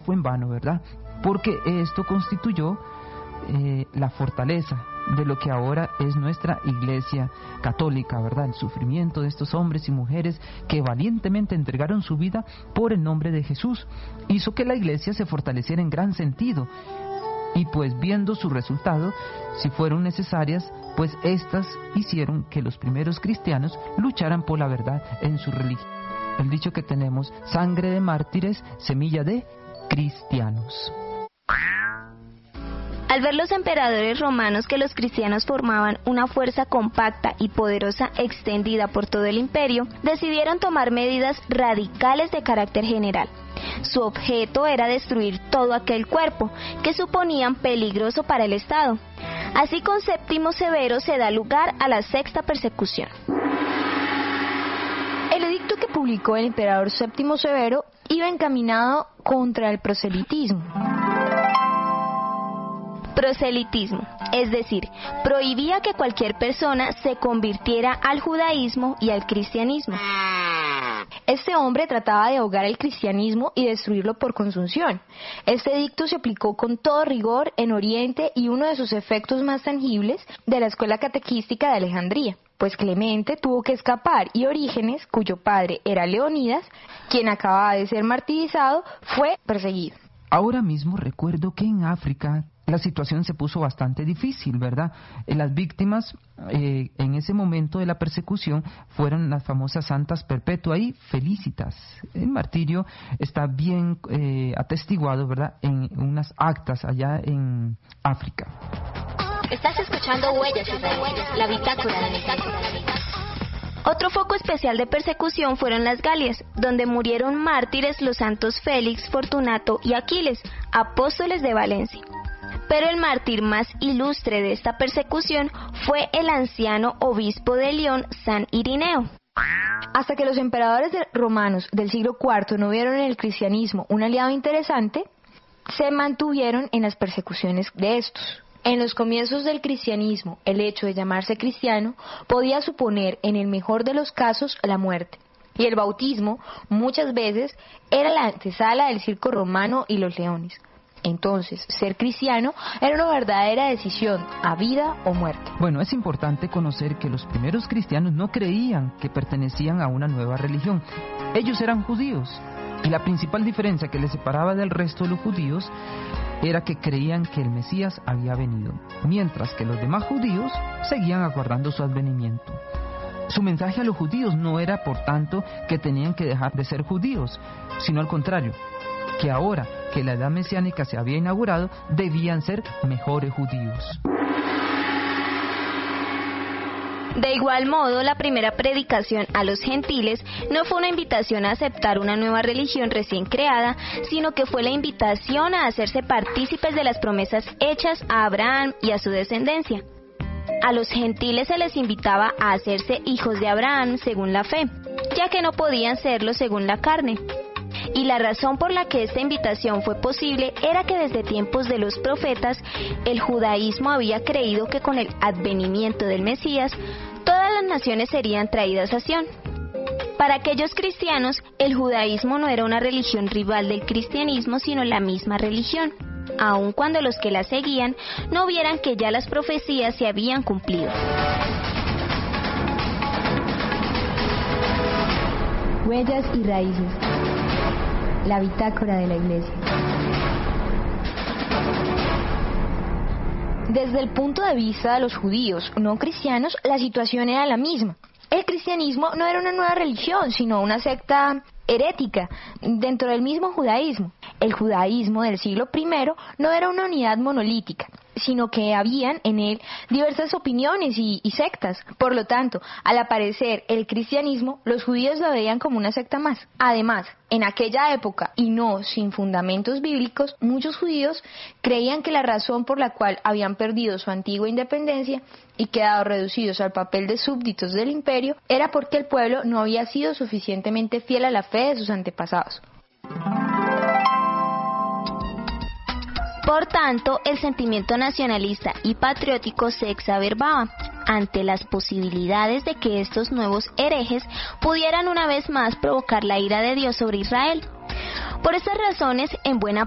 fue en vano, ¿verdad? Porque esto constituyó la fortaleza de lo que ahora es nuestra Iglesia Católica, ¿verdad? El sufrimiento de estos hombres y mujeres que valientemente entregaron su vida por el nombre de Jesús hizo que la Iglesia se fortaleciera en gran sentido. Y pues viendo su resultado, si fueron necesarias, pues estas hicieron que los primeros cristianos lucharan por la verdad en su religión. El dicho que tenemos: sangre de mártires, semilla de cristianos. Al ver los emperadores romanos que los cristianos formaban una fuerza compacta y poderosa extendida por todo el imperio, decidieron tomar medidas radicales de carácter general. Su objeto era destruir todo aquel cuerpo que suponían peligroso para el Estado. Así, con Séptimo Severo se da lugar a la sexta persecución. El edicto que publicó el emperador Séptimo Severo iba encaminado contra el proselitismo. Proselitismo, es decir, prohibía que cualquier persona se convirtiera al judaísmo y al cristianismo. Este hombre trataba de ahogar el cristianismo y destruirlo por consunción. Este edicto se aplicó con todo rigor en Oriente y uno de sus efectos más tangibles de la escuela catequística de Alejandría, pues Clemente tuvo que escapar y Orígenes, cuyo padre era Leonidas, quien acababa de ser martirizado, fue perseguido. Ahora mismo recuerdo que en África la situación se puso bastante difícil, ¿verdad? Las víctimas en ese momento de la persecución fueron las famosas santas Perpetua y Felicitas. El martirio está bien atestiguado, ¿verdad?, en unas actas allá en África. Estás escuchando Huellas, la bitácora de Otro foco especial de persecución fueron las Galias, donde murieron mártires los santos Félix, Fortunato y Aquiles, apóstoles de Valencia. Pero el mártir más ilustre de esta persecución fue el anciano obispo de León, San Irineo. Hasta que los emperadores romanos del siglo IV no vieron en el cristianismo un aliado interesante, se mantuvieron en las persecuciones de estos. En los comienzos del cristianismo, el hecho de llamarse cristiano podía suponer, en el mejor de los casos, la muerte. Y el bautismo, muchas veces, era la antesala del circo romano y los leones. Entonces, ser cristiano era una verdadera decisión, a vida o muerte. Bueno, es importante conocer que los primeros cristianos no creían que pertenecían a una nueva religión. Ellos eran judíos, y la principal diferencia que les separaba del resto de los judíos era que creían que el Mesías había venido, mientras que los demás judíos seguían aguardando su advenimiento. Su mensaje a los judíos no era, por tanto, que tenían que dejar de ser judíos, sino al contrario, que ahora que la edad mesiánica se había inaugurado, debían ser mejores judíos. De igual modo, la primera predicación a los gentiles no fue una invitación a aceptar una nueva religión recién creada, sino que fue la invitación a hacerse partícipes de las promesas hechas a Abraham y a su descendencia. A los gentiles se les invitaba a hacerse hijos de Abraham según la fe, ya que no podían serlo según la carne. Y la razón por la que esta invitación fue posible era que desde tiempos de los profetas, el judaísmo había creído que con el advenimiento del Mesías, todas las naciones serían traídas a Sión. Para aquellos cristianos, el judaísmo no era una religión rival del cristianismo, sino la misma religión, aun cuando los que la seguían no vieran que ya las profecías se habían cumplido. Huellas y raíces. La bitácora de la Iglesia. Desde el punto de vista de los judíos no cristianos, la situación era la misma. El cristianismo no era una nueva religión, sino una secta herética dentro del mismo judaísmo. El judaísmo del siglo I no era una unidad monolítica, sino que habían en él diversas opiniones y sectas. Por lo tanto, al aparecer el cristianismo, los judíos lo veían como una secta más. Además, en aquella época, y no sin fundamentos bíblicos, muchos judíos creían que la razón por la cual habían perdido su antigua independencia y quedado reducidos al papel de súbditos del imperio era porque el pueblo no había sido suficientemente fiel a la fe de sus antepasados. Por tanto, el sentimiento nacionalista y patriótico se exacerbaba ante las posibilidades de que estos nuevos herejes pudieran una vez más provocar la ira de Dios sobre Israel. Por estas razones, en buena